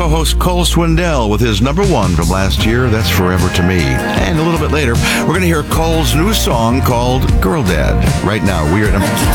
co-host Cole Swindell with his number one from last year, That's Forever to Me. And a little bit later, we're going to hear Cole's new song called Girl Dad. Right now, we are at